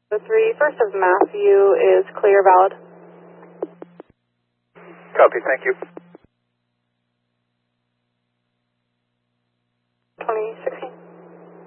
3, first of Matthew is clear, valid. Copy, thank you. 2016.